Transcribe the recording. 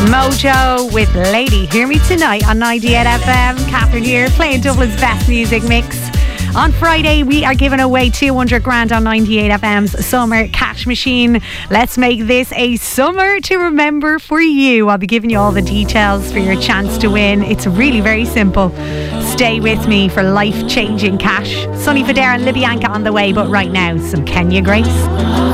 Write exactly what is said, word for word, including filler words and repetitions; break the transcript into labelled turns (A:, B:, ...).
A: Mojo with Lady. Hear me tonight on ninety-eight F M. Catherine here, playing Dublin's best music mix. On Friday, we are giving away two hundred grand on ninety-eight F M's Summer Cash Machine. Let's make this a summer to remember for you. I'll be giving you all the details for your chance to win. It's really very simple. Stay with me for life-changing cash. Sonny Fodera and Libyanka on the way, but right now, some Kenya Grace.